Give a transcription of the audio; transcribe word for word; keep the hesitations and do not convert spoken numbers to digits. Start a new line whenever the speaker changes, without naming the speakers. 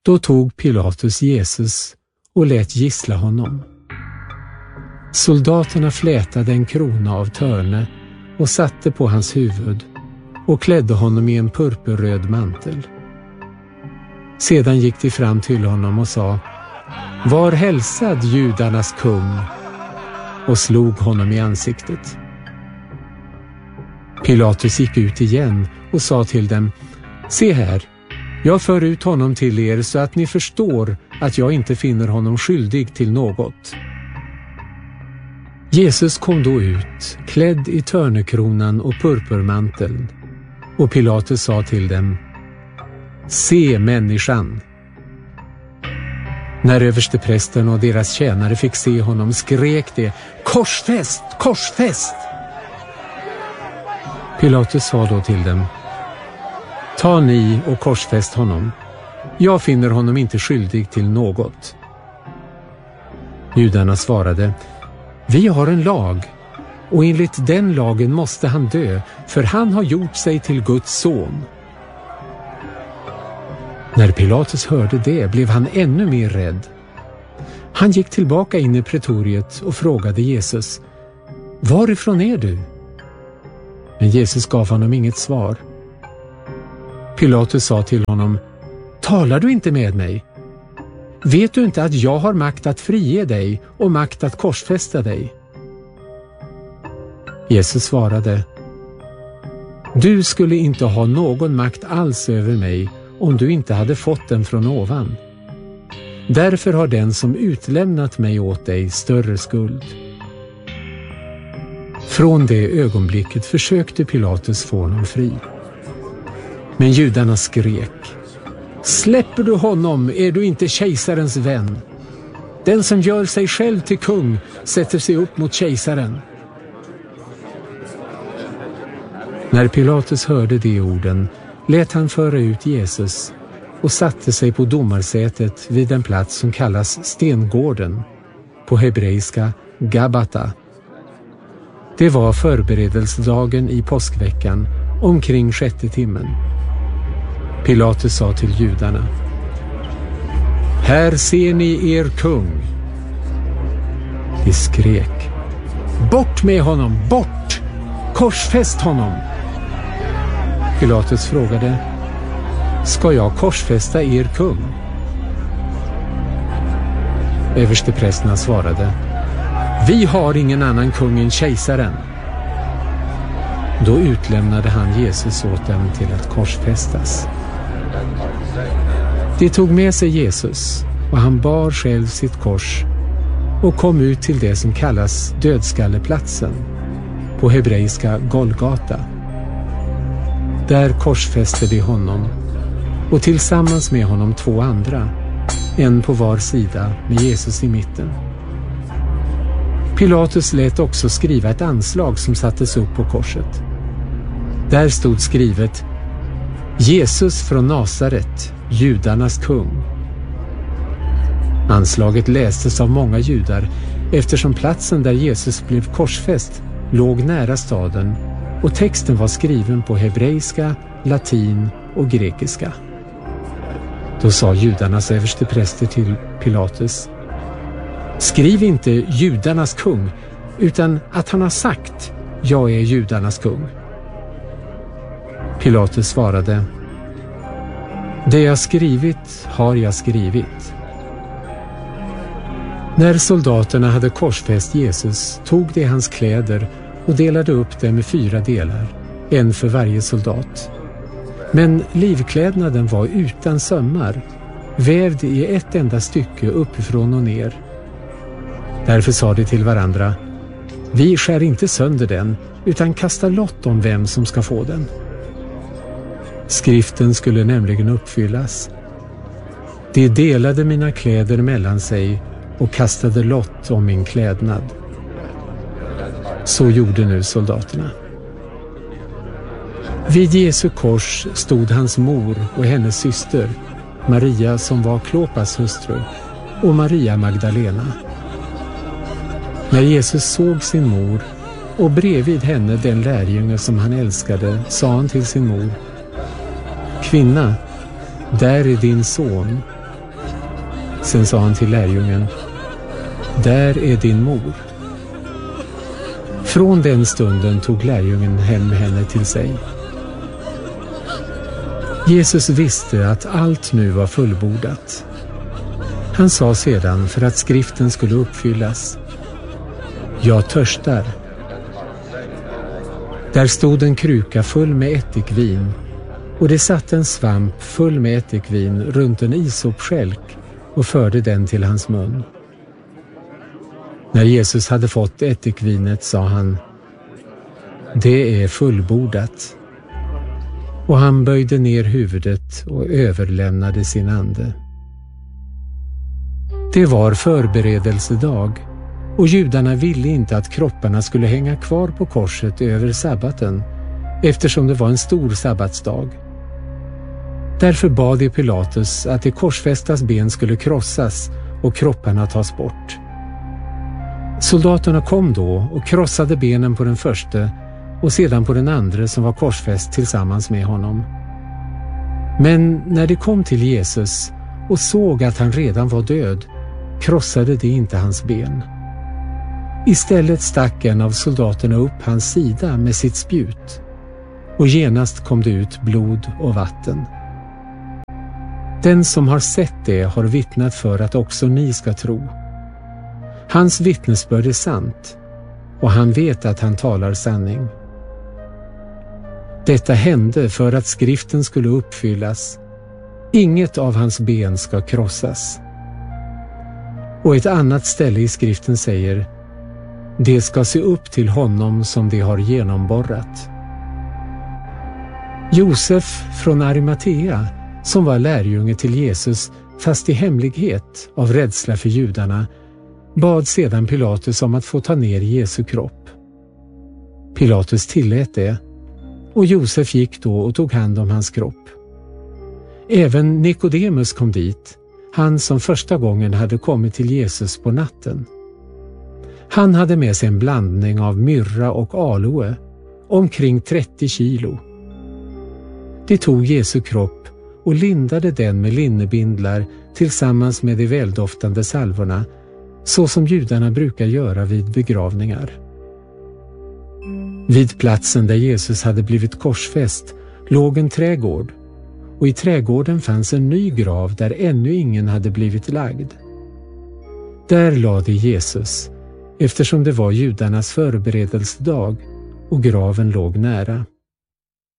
Då tog Pilatus Jesus och lät gissla honom. Soldaterna flätade en krona av törne och satte på hans huvud och klädde honom i en purpurröd mantel. Sedan gick de fram till honom och sa: "Var hälsad, judarnas kung", och slog honom i ansiktet. Pilatus gick ut igen och sa till dem: "Se här, jag för ut honom till er så att ni förstår att jag inte finner honom skyldig till något." Jesus kom då ut, klädd i törnekronan och purpurmanteln, och Pilatus sa till dem: "Se människan." När översteprästen och deras tjänare fick se honom skrek de: "Korsfäst! Korsfäst!" Pilatus sa då till dem: "Ta ni och korsfäst honom. Jag finner honom inte skyldig till något." Judarna svarade: "Vi har en lag, och enligt den lagen måste han dö, för han har gjort sig till Guds son." När Pilatus hörde det blev han ännu mer rädd. Han gick tillbaka in i pretoriet och frågade Jesus: "Varifrån är du?" Men Jesus gav honom inget svar. Pilatus sa till honom: "Talar du inte med mig? Vet du inte att jag har makt att frige dig och makt att korsfästa dig?" Jesus svarade: "Du skulle inte ha någon makt alls över mig om du inte hade fått den från ovan. Därför har den som utlämnat mig åt dig större skuld." Från det ögonblicket försökte Pilatus få honom fri. Men judarna skrek: "Släpper du honom är du inte kejsarens vän. Den som gör sig själv till kung sätter sig upp mot kejsaren." När Pilatus hörde de orden lät han föra ut Jesus och satte sig på domarsätet vid en plats som kallas Stengården, på hebreiska Gabata. Det var förberedelsedagen i påskveckan, omkring sjätte timmen. Pilatus sa till judarna: "Här ser ni er kung." De skrek: "Bort med honom, bort! Korsfäst honom!" Pilatus frågade: "Ska jag korsfästa er kung?" Översteprästerna svarade: "Vi har ingen annan kung än kejsaren." Då utlämnade han Jesus åt dem till att korsfästas. De tog med sig Jesus, och han bar själv sitt kors och kom ut till det som kallas dödskalleplatsen, på hebreiska Golgata. Där korsfäste de honom, och tillsammans med honom två andra, en på var sida med Jesus i mitten. Pilatus lät också skriva ett anslag som sattes upp på korset. Där stod skrivet: "Jesus från Nasaret, judarnas kung." Anslaget lästes av många judar eftersom platsen där Jesus blev korsfäst låg nära staden, och texten var skriven på hebreiska, latin och grekiska. Då sa judarnas överstepräster till Pilatus: "Skriv inte judarnas kung, utan att han har sagt: jag är judarnas kung." Pilatus svarade: "Det jag skrivit har jag skrivit." När soldaterna hade korsfäst Jesus tog de hans kläder och delade upp dem i fyra delar, en för varje soldat. Men livklädnaden var utan sömmar, vävd i ett enda stycke uppifrån och ner. Därför sa de till varandra: "Vi skär inte sönder den, utan kastar lott om vem som ska få den." Skriften skulle nämligen uppfyllas: "De delade mina kläder mellan sig och kastade lott om min klädnad." Så gjorde nu soldaterna. Vid Jesu kors stod hans mor och hennes syster, Maria som var Klopas hustru, och Maria Magdalena. När Jesus såg sin mor och bredvid henne den lärjunge som han älskade, sa han till sin mor: "Kvinna, där är din son." Sen sa han till lärjungen: där är din mor. Från den stunden tog lärjungen hem henne till sig. Jesus visste att allt nu var fullbordat. Han sa sedan, för att skriften skulle uppfyllas: jag törstar. Där stod en kruka full med ättikvin, och det satt en svamp full med ättikvin runt en isopskälk och förde den till hans mun. När Jesus hade fått ättikvinet sa han: det är fullbordat. Och han böjde ner huvudet och överlämnade sin ande. Det var förberedelsedag, och judarna ville inte att kropparna skulle hänga kvar på korset över sabbaten, eftersom det var en stor sabbatsdag. Därför bad de Pilatus att de korsfästas ben skulle krossas och kropparna tas bort. Soldaterna kom då och krossade benen på den första och sedan på den andra som var korsfäst tillsammans med honom. Men när de kom till Jesus och såg att han redan var död, krossade de inte hans ben. Istället stack en av soldaterna upp hans sida med sitt spjut, och genast kom det ut blod och vatten. Den som har sett det har vittnat för att också ni ska tro. Hans vittnesbörd är sant, och han vet att han talar sanning. Detta hände för att skriften skulle uppfyllas: inget av hans ben ska krossas. Och ett annat ställe i skriften säger: det ska se upp till honom som de har genomborrat. Josef från Arimatea, som var lärjunge till Jesus fast i hemlighet av rädsla för judarna, bad sedan Pilatus om att få ta ner Jesu kropp. Pilatus tillät det, och Josef gick då och tog hand om hans kropp. Även Nikodemus kom dit, han som första gången hade kommit till Jesus på natten. Han hade med sig en blandning av myrra och aloe, omkring trettio kilo. De tog Jesu kropp och lindade den med linnebindlar tillsammans med de väldoftande salvorna, så som judarna brukar göra vid begravningar. Vid platsen där Jesus hade blivit korsfäst låg en trädgård, och i trädgården fanns en ny grav där ännu ingen hade blivit lagd. Där lade Jesus, eftersom det var judarnas förberedelsedag och graven låg nära.